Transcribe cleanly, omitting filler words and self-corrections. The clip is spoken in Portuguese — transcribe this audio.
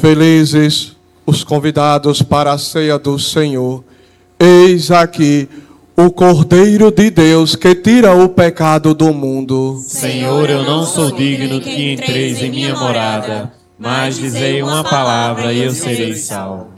Felizes os convidados para a ceia do Senhor. Eis aqui o Cordeiro de Deus que tira o pecado do mundo. Senhor, eu não sou digno que entreis em minha morada, mas dizei uma palavra e eu serei salvo.